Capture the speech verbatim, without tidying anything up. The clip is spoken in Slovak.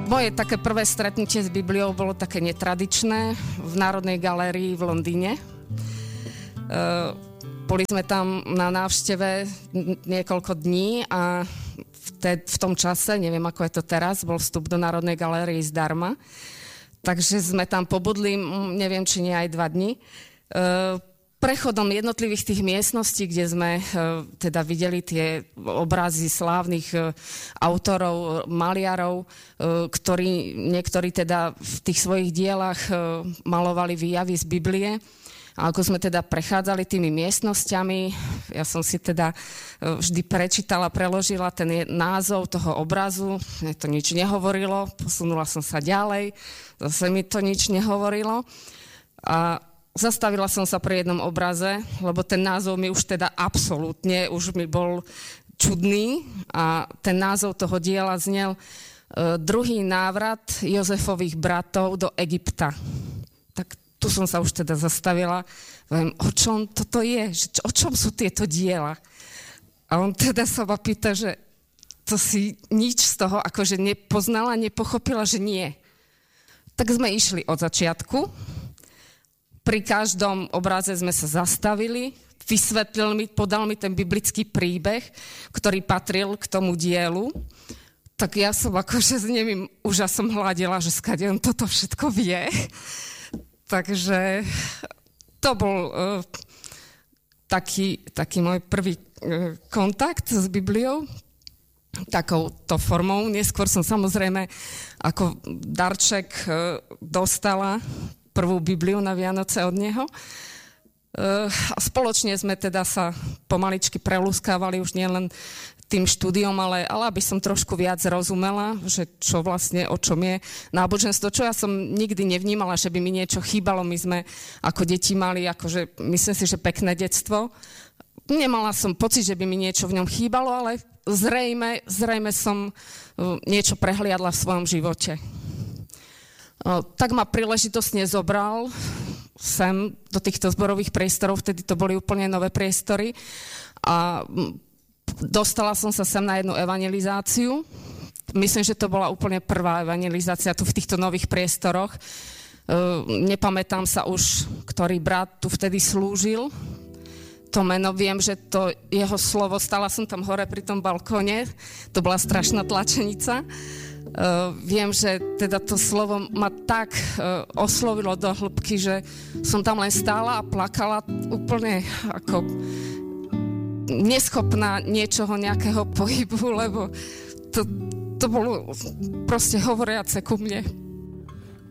Moje také prvé stretnutie s Bibliou bolo také netradičné v Národnej galérii v Londýne. Uh, boli sme tam na návšteve niekoľko dní a v, te, v tom čase, neviem ako je to teraz, bol vstup do Národnej galérie zdarma. Takže sme tam pobudli, neviem či nie aj dva dni. Uh, prechodom jednotlivých tých miestností, kde sme uh, teda videli tie obrazy slávnych uh, autorov, maliarov, uh, ktorí niektorí teda v tých svojich dielach uh, malovali výjavy z Biblie. A ako sme teda prechádzali tými miestnosťami, ja som si teda uh, vždy prečítala, preložila ten názov toho obrazu, mne to nič nehovorilo, posunula som sa ďalej, zase mi to nič nehovorilo. A zastavila som sa pri jednom obraze, lebo ten názov mi už teda absolútne, už mi bol čudný a ten názov toho diela znel uh, Druhý návrat Jozefových bratov do Egypta. Tak tu som sa už teda zastavila, viem, o čom toto je, že, o čom sú tieto diela. A on teda sa ma pýta, že to si nič z toho akože nepoznala, nepochopila, že nie. Tak sme išli od začiatku. Pri každom obraze sme sa zastavili, vysvetlil mi, podal mi ten biblický príbeh, ktorý patril k tomu dielu. Tak ja som akože s nemým úžasom hľadila, že skade on toto všetko vie. Takže to bol uh, taký, taký môj prvý uh, kontakt s Bibliou, takouto formou. Neskôr som samozrejme ako darček uh, dostala prvú Bibliu na Vianoce od neho. A spoločne sme teda sa pomaličky prelúskávali už nielen tým štúdiom, ale, ale aby som trošku viac rozumela, že čo vlastne, o čom je náboženstvo, čo ja som nikdy nevnímala, že by mi niečo chýbalo. My sme ako deti mali, akože, myslím si, že pekné detstvo. Nemala som pocit, že by mi niečo v ňom chýbalo, ale zrejme, zrejme som niečo prehliadla v svojom živote. Tak ma príležitostne zobral sem do týchto zborových priestorov, vtedy to boli úplne nové priestory a dostala som sa sem na jednu evangelizáciu. Myslím, že to bola úplne prvá evangelizácia tu v týchto nových priestoroch. Nepamätám sa už, ktorý brat tu vtedy slúžil. To meno viem, že to jeho slovo, stala som tam hore pri tom balkóne, to bola strašná tlačenica. Uh, viem, že teda to slovo ma tak uh, oslovilo do hĺbky, že som tam len stála a plakala úplne ako neschopná niečoho, nejakého pohybu, lebo to, to bolo proste hovoriace ku mne.